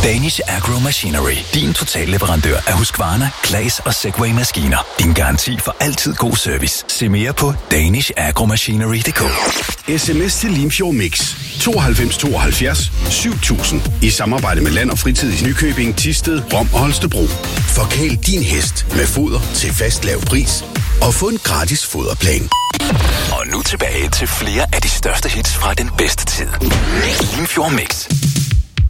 Danish Agro Machinery. Din totalleverandør af Husqvarna, Claas og Segway-maskiner. Din garanti for altid god service. Se mere på danishagromachinery.dk. SMS til Limfjord Mix 92 72 7000 i samarbejde med Land og Fritid i Nykøbing, Thisted, Rom og Holstebro. Forkæl din hest med foder til fast lav pris og få en gratis foderplan. Og nu tilbage til flere af de største hits fra den bedste tid. Limfjord Mix.